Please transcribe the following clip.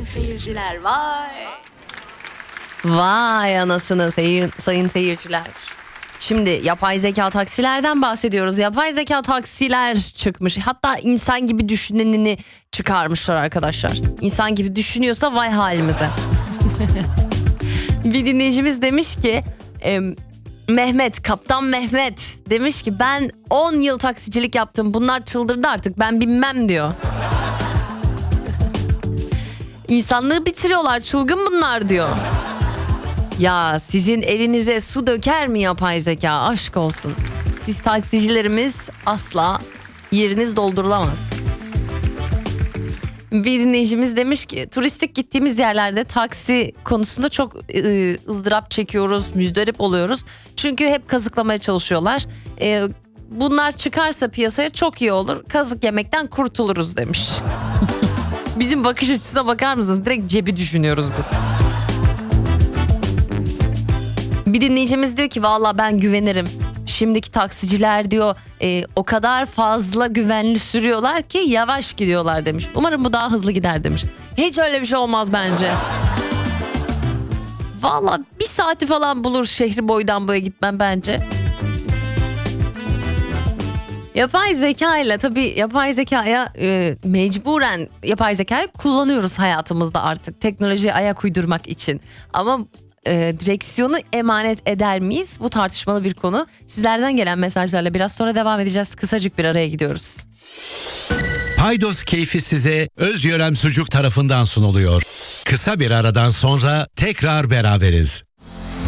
seyirciler vay. Vay anasını sayın seyirciler. Şimdi yapay zeka taksilerden bahsediyoruz. Yapay zeka taksiler çıkmış. Hatta insan gibi düşünenini çıkarmışlar arkadaşlar. İnsan gibi düşünüyorsa vay halimize. Bir dinleyicimiz demiş ki Mehmet, Kaptan Mehmet demiş ki ben 10 yıl taksicilik yaptım. Bunlar çıldırdı artık, ben binmem diyor. İnsanlığı bitiriyorlar, çılgın bunlar diyor. Ya sizin elinize su döker mi yapay zeka, aşk olsun. Siz taksicilerimiz asla yeriniz doldurulamaz. Bir dinleyicimiz demiş ki turistik gittiğimiz yerlerde taksi konusunda çok ızdırap çekiyoruz, müzdarip oluyoruz. Çünkü hep kazıklamaya çalışıyorlar. Bunlar çıkarsa piyasaya çok iyi olur, kazık yemekten kurtuluruz demiş. Bizim bakış açısına bakar mısınız? Direkt cebi düşünüyoruz biz. Bir dinleyicimiz diyor ki valla ben güvenirim. Şimdiki taksiciler diyor o kadar fazla güvenli sürüyorlar ki yavaş gidiyorlar demiş. Umarım bu daha hızlı gider demiş. Hiç öyle bir şey olmaz bence. Valla bir saati falan bulur şehri boydan boya gitmem bence. Yapay zeka ile tabii yapay zekaya mecburen yapay zekayı kullanıyoruz hayatımızda artık. Teknolojiye ayak uydurmak için. Ama direksiyonu emanet eder miyiz? Bu tartışmalı bir konu. Sizlerden gelen mesajlarla biraz sonra devam edeceğiz. Kısacık bir araya gidiyoruz. Paydos keyfi size Özyörem Sucuk tarafından sunuluyor. Kısa bir aradan sonra tekrar beraberiz.